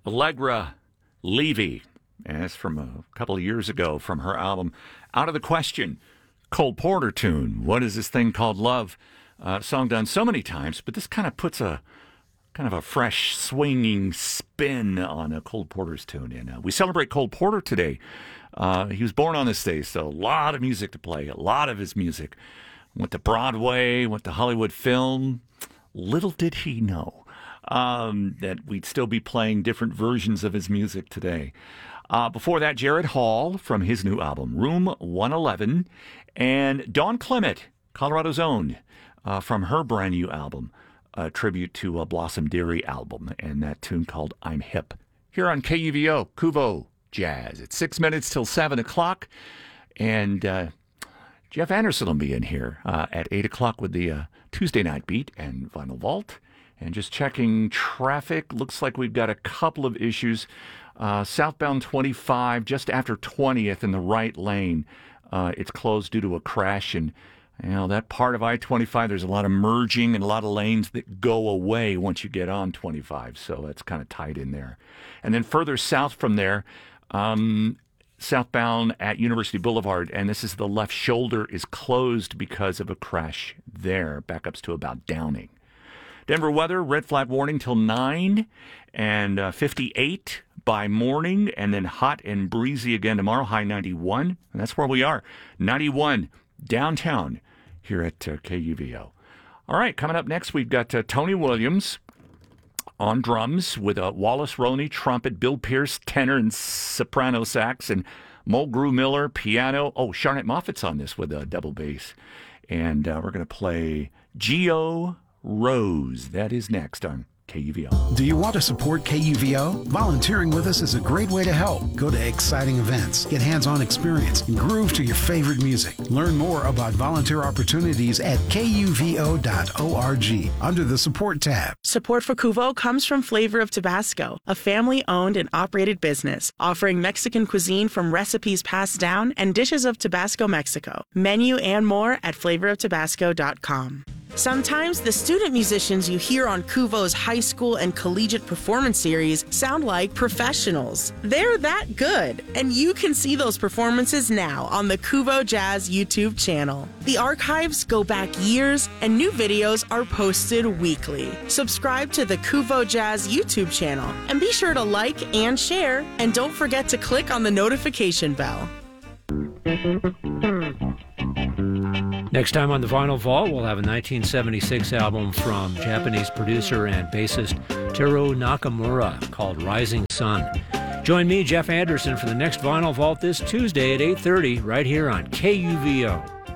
Allegra Levy. And that's from a couple of years ago from her album Out of the Question. Cole Porter tune. What is this thing called Love? Song done so many times, but this kind of puts a fresh swinging spin on a Cole Porter's tune. And we celebrate Cole Porter today. He was born on this day, so a lot of music to play. A lot of his music went to Broadway, went to Hollywood film. Little did he know that we'd still be playing different versions of his music today. Before that, Jared Hall from his new album, Room 111, and Dawn Clement, Colorado's own, from her brand new album, a tribute to a Blossom Dearie album, and that tune called I'm Hip. Here on KUVO, Kuvo Jazz. It's 6 minutes till 7 o'clock, and Jeff Anderson will be in here at 8 o'clock with the Tuesday Night Beat and Vinyl Vault. And just checking traffic, looks like we've got a couple of issues. Southbound 25, just after 20th in the right lane, it's closed due to a crash. And, that part of I-25, there's a lot of merging and a lot of lanes that go away once you get on 25. So that's kind of tight in there. And then further south from there, southbound at University Boulevard, and this is the left shoulder is closed because of a crash there. Backups to about Downing. Denver weather, red flag warning till 9 and 58 by morning, and then hot and breezy again tomorrow, high 91. And that's where we are, 91 downtown here at KUVO. All right, coming up next, we've got Tony Williams on drums with Wallace Roney, trumpet, Bill Pierce, tenor and soprano sax, and Mulgrew Miller, piano. Oh, Charlotte Moffat's on this with a double bass. And we're going to play Geo Rose. That is next on KUVO. Do you want to support KUVO? Volunteering with us is a great way to help. Go to exciting events, get hands-on experience, and groove to your favorite music. Learn more about volunteer opportunities at kuvo.org under the Support tab. Support for Kuvo comes from Flavor of Tabasco, a family-owned and operated business offering Mexican cuisine from recipes passed down and dishes of Tabasco, Mexico. Menu and more at flavoroftabasco.com. Sometimes the student musicians you hear on Kuvo's high school and collegiate performance series sound like professionals. They're that good, and you can see those performances now on the Kuvo Jazz YouTube channel. The archives go back years, and new videos are posted weekly. Subscribe to the Kuvo Jazz YouTube channel, and be sure to like and share, and don't forget to click on the notification bell. Next time on the Vinyl Vault, we'll have a 1976 album from Japanese producer and bassist Teru Nakamura called Rising Sun. Join me, Jeff Anderson, for the next Vinyl Vault this Tuesday at 8:30 right here on KUVO.